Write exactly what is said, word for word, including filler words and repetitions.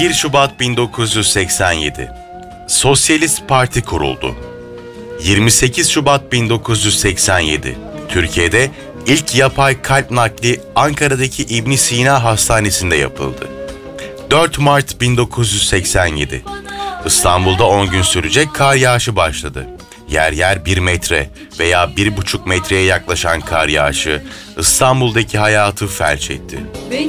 bir Şubat bin dokuz yüz seksen yedi. Sosyalist Parti kuruldu. yirmi sekiz Şubat bin dokuz yüz seksen yedi. Türkiye'de ilk yapay kalp nakli Ankara'daki İbn Sina Hastanesi'nde yapıldı. dört Mart bin dokuz yüz seksen yedi. İstanbul'da on gün sürecek kar yağışı başladı. Yer yer bir metre veya bir buçuk metreye yaklaşan kar yağışı İstanbul'daki hayatı felç etti.